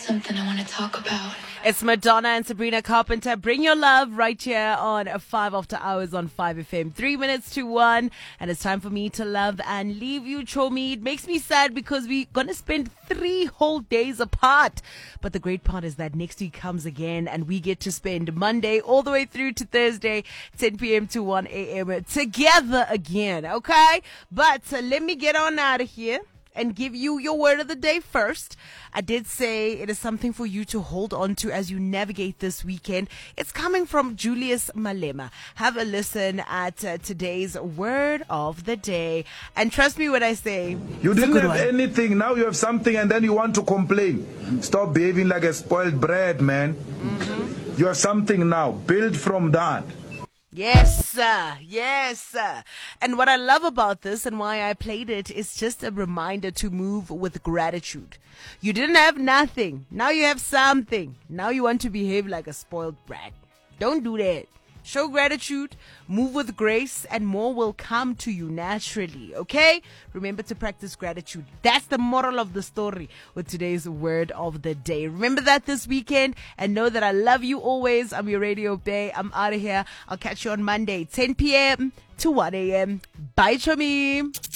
something I want to talk about. It's Madonna and Sabrina Carpenter. Bring your love right here on 5 after hours on 5FM. 3 minutes to 1. And it's time for me to love and leave you, Chomi. It makes me sad because we're going to spend 3 whole days apart. But the great part is that next week comes again and we get to spend Monday all the way through to Thursday, 10 p.m. to 1 a.m. together again. Okay? But let me get on out of here and give you your word of the day first. I did say it is something for you to hold on to as you navigate this weekend. It's coming from Julius Malema. Have a listen at today's word of the day. And trust me when I say, you didn't have anything, now you have something and then you want to complain. Stop behaving like a spoiled brat, man. You have something now. Build from that. Yes, sir. Yes, sir. And what I love about this and why I played it is just a reminder to move with gratitude. You didn't have nothing. Now you have something. Now you want to behave like a spoiled brat. Don't do that. Show gratitude, move with grace, and more will come to you naturally, okay? Remember to practice gratitude. That's the moral of the story with today's word of the day. Remember that this weekend and know that I love you always. I'm your Radio Bay. I'm out of here. I'll catch you on Monday, 10 p.m. to 1 a.m. Bye, Chomi.